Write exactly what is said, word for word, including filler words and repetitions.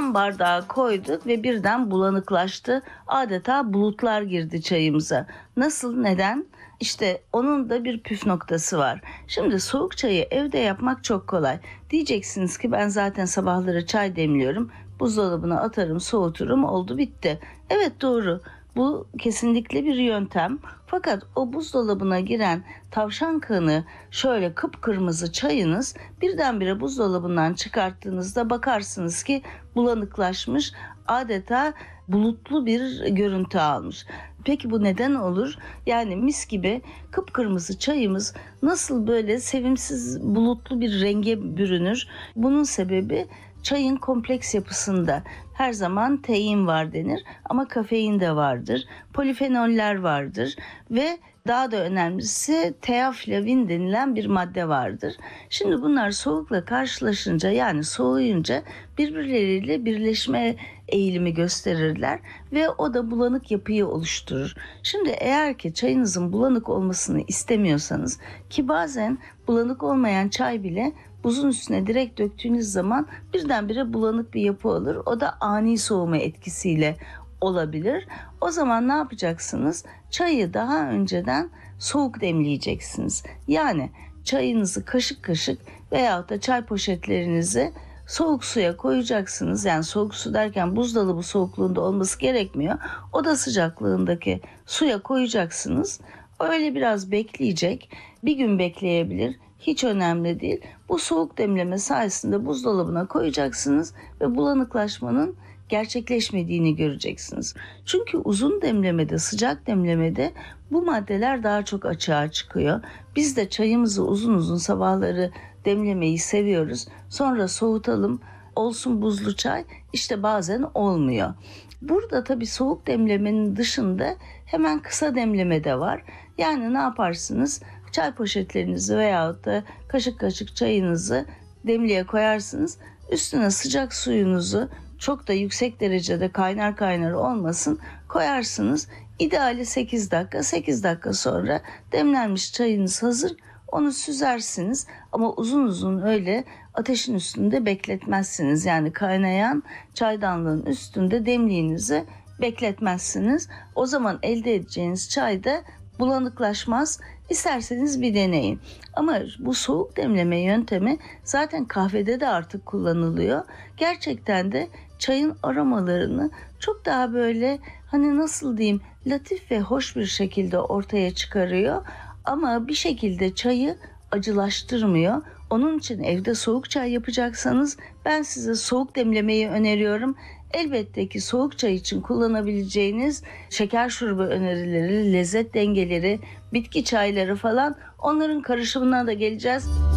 cam bardağa koyduk ve birden bulanıklaştı. Adeta bulutlar girdi çayımıza. Nasıl, neden? İşte onun da bir püf noktası var. Şimdi soğuk çayı evde yapmak çok kolay. Diyeceksiniz ki ben zaten sabahları çay demliyorum. Buzdolabına atarım, soğuturum, oldu bitti. Evet, doğru. Bu kesinlikle bir yöntem. Fakat o buzdolabına giren tavşan kanı şöyle kıpkırmızı çayınız birdenbire buzdolabından çıkarttığınızda bakarsınız ki bulanıklaşmış, adeta bulutlu bir görüntü almış. Peki bu neden olur? Yani mis gibi kıpkırmızı çayımız nasıl böyle sevimsiz bulutlu bir renge bürünür? Bunun sebebi çayın kompleks yapısında. Her zaman tein var denir ama kafein de vardır. Polifenoller vardır ve daha da önemlisi teaflavin denilen bir madde vardır. Şimdi bunlar soğukla karşılaşınca, yani soğuyunca birbirleriyle birleşme eğilimi gösterirler ve o da bulanık yapıyı oluşturur. Şimdi eğer ki çayınızın bulanık olmasını istemiyorsanız, ki bazen bulanık olmayan çay bile buzun üstüne direkt döktüğünüz zaman birdenbire bulanık bir yapı olur. O da ani soğuma etkisiyle olabilir. O zaman ne yapacaksınız? Çayı daha önceden soğuk demleyeceksiniz. Yani çayınızı kaşık kaşık veyahut da çay poşetlerinizi soğuk suya koyacaksınız. Yani soğuk su derken buzdolabı soğukluğunda olması gerekmiyor. Oda sıcaklığındaki suya koyacaksınız. Öyle biraz bekleyecek. Bir gün bekleyebilir. Hiç önemli değil. Bu soğuk demleme sayesinde buzdolabına koyacaksınız ve bulanıklaşmanın gerçekleşmediğini göreceksiniz. Çünkü uzun demlemede, sıcak demlemede bu maddeler daha çok açığa çıkıyor. Biz de çayımızı uzun uzun sabahları demlemeyi seviyoruz. Sonra soğutalım, olsun buzlu çay. İşte bazen olmuyor. Burada tabii soğuk demlemenin dışında hemen kısa demleme de var. Yani ne yaparsınız? Çay poşetlerinizi veyahut da kaşık kaşık çayınızı demliğe koyarsınız. Üstüne sıcak suyunuzu, çok da yüksek derecede kaynar kaynar olmasın, koyarsınız. İdeali sekiz dakika. sekiz dakika sonra demlenmiş çayınız hazır. Onu süzersiniz ama uzun uzun öyle ateşin üstünde bekletmezsiniz. Yani kaynayan çaydanlığın üstünde demliğinizi bekletmezsiniz. O zaman elde edeceğiniz çay da bulanıklaşmaz. İsterseniz bir deneyin. Ama bu soğuk demleme yöntemi zaten kahvede de artık kullanılıyor. Gerçekten de çayın aromalarını çok daha böyle, hani nasıl diyeyim, latif ve hoş bir şekilde ortaya çıkarıyor. Ama bir şekilde çayı acılaştırmıyor. Onun için evde soğuk çay yapacaksanız ben size soğuk demlemeyi öneriyorum. Elbette ki soğuk çay için kullanabileceğiniz şeker şurubu önerileri, lezzet dengeleri, bitki çayları falan, onların karışımına da geleceğiz.